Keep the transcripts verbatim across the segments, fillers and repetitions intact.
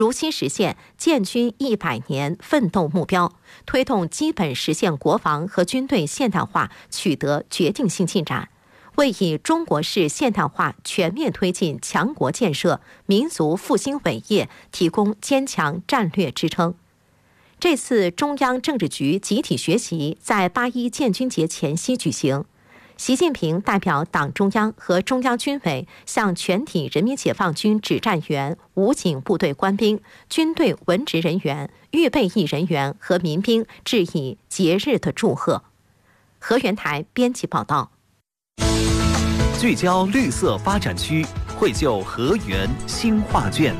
如期实现建军一百年奋斗目标，推动基本实现国防和军队现代化取得决定性进展，为以中国式现代化全面推进强国建设、民族复兴伟业提供坚强战略支撑。这次中央政治局集体学习在八一建军节前夕举行。习近平代表党中央和中央军委向全体人民解放军指战员、武警部队官兵、军队文职人员、预备役人员和民兵致以节日的祝贺。河源台编辑报道。 聚焦绿色发展区，绘就河源新画卷。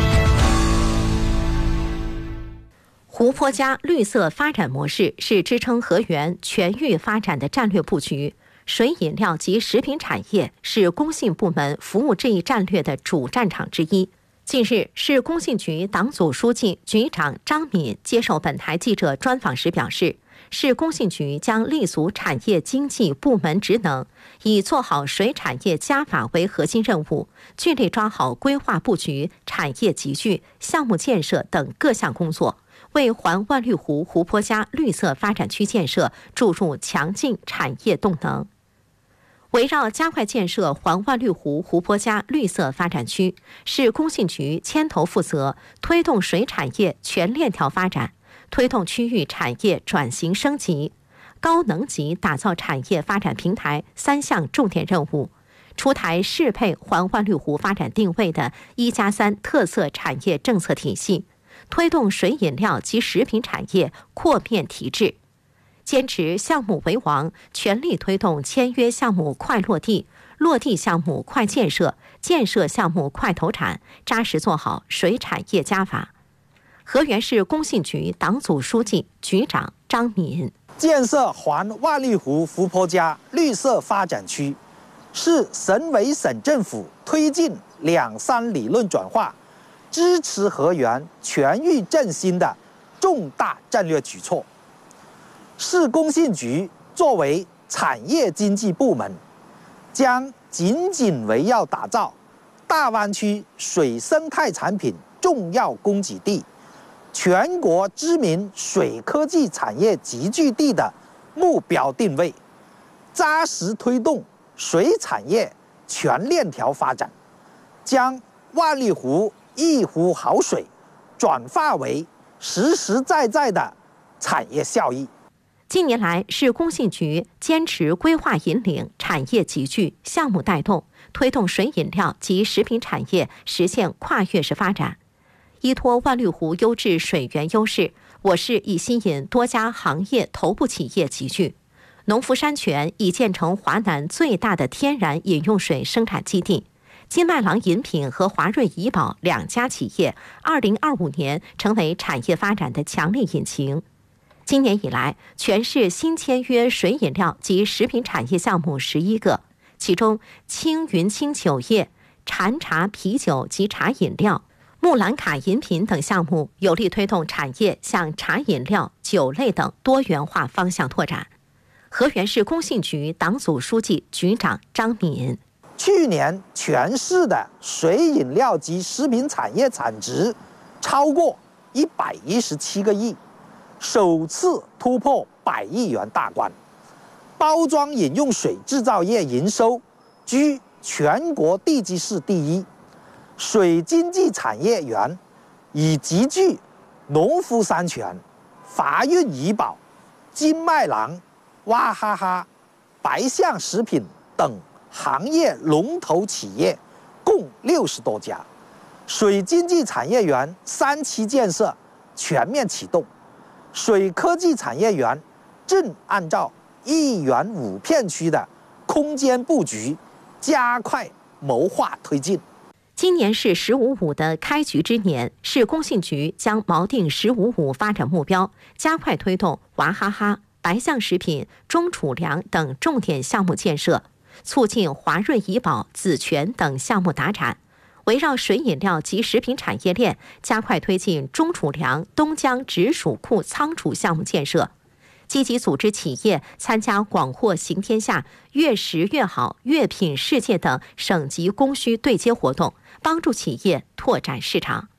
湖泊加绿色发展模式是支撑河源全域发展的战略布局。水饮料及食品产业是工信部门服务这一战略的主战场之一。近日，市工信局党组书记、局长张敏接受本台记者专访时表示，市工信局将立足产业经济部门职能，以做好水产业加法为核心任务，聚力抓好规划布局、产业集聚、项目建设等各项工作，为环万绿湖湖泊加绿色发展区建设注入强劲产业动能。围绕加快建设环万绿湖湖泊加绿色发展区，市工信局牵头负责推动水产业全链条发展，推动区域产业转型升级，高能级打造产业发展平台三项重点任务，出台适配环万绿湖发展定位的一加三特色产业政策体系，推动水饮料及食品产业扩面提质。坚持项目为王，全力推动签约项目快落地，落地项目快建设，建设项目快投产，扎实做好水产业加法。河源市工信局党组书记、局长张敏： 建设环万绿湖湖泊加绿色发展区，是省委省政府推进两三理论转化、支持河源全域振兴的重大战略举措。市工信局作为产业经济部门，将紧紧围绕打造大湾区水生态产品重要供给地、全国知名水科技产业集聚地的目标定位，扎实推动水产业全链条发展，将万绿湖一湖好水转化为实实在在的产业效益。 近年来，市工信局坚持规划引领、产业集聚、项目带动，推动水饮料及食品产业实现跨越式发展。依托万绿湖优质水源优势，我市已吸引多家行业头部企业集聚。农夫山泉已建成华南最大的天然饮用水生产基地。金麦郎饮品和华润怡宝两家企业，二零二五年成为产业发展的强力引擎。今年以来，全市新签约水饮料及食品产业项目十一个，其中青云清酒业、禅茶啤酒及茶饮料、木兰卡饮品等项目，有力推动产业向茶饮料、酒类等多元化方向拓展。河源市工信局党组书记、局长张敏： 去年全市的水饮料及食品产业产值超过一百一十七个亿。首次突破百亿元大关，包装饮用水制造业营收居全国地级市第一，水经济产业园已集聚农夫山泉、华润怡宝、金麦郎、娃哈哈、白象食品等行业龙头企业共六十多家，水经济产业园三期建设全面启动。水科技产业园正按照一园五片区的空间布局，加快谋划推进。 今年是“十五五”的开局之年，市工信局将锚定“十五五”发展目标，加快推动娃哈哈、白象食品、中储粮等重点项目建设，促进华润怡宝、紫泉等项目达产。围绕水饮料及食品产业链，加快推进中储粮东江直属库仓储项目建设，积极组织企业参加广货行天下、越食越好、越品世界等省级供需对接活动，帮助企业拓展市场。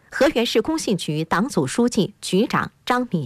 河源市工信局党组书记、局长张敏